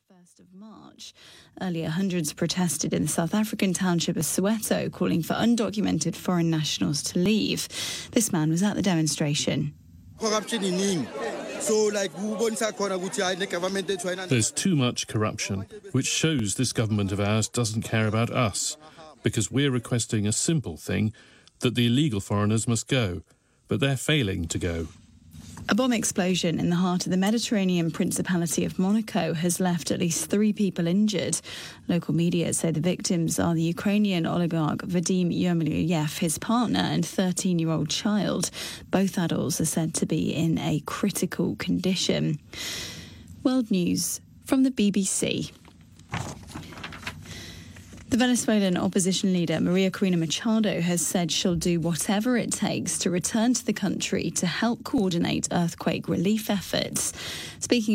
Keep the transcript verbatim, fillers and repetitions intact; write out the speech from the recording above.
first of March. Earlier, hundreds protested in the South African township of Soweto, calling for undocumented foreign nationals to leave. This man was at the demonstration. So, like, there's too much corruption, which shows this government of ours doesn't care about us, because we're requesting a simple thing, that the illegal foreigners must go, but they're failing to go. A bomb explosion in the heart of the Mediterranean Principality of Monaco has left at least three people injured. Local media say the victims are the Ukrainian oligarch Vadim Yermoliev, his partner and thirteen-year-old child. Both adults are said to be in a critical condition. World News from the B B C. The Venezuelan opposition leader Maria Corina Machado has said she'll do whatever it takes to return to the country to help coordinate earthquake relief efforts. Speaking